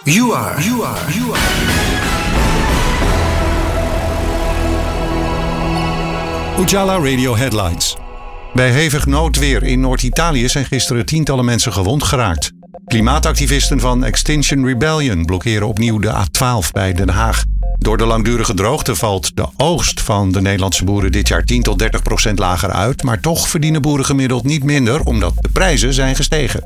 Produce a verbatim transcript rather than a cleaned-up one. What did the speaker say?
You are, you are, you are. Ujala Radio Headlines. Bij hevig noodweer in Noord-Italië zijn gisteren tientallen mensen gewond geraakt. Klimaatactivisten van Extinction Rebellion blokkeren opnieuw de A twaalf bij Den Haag. Door de langdurige droogte valt de oogst van de Nederlandse boeren dit jaar tien tot dertig procent lager uit. Maar toch verdienen boeren gemiddeld niet minder omdat de prijzen zijn gestegen.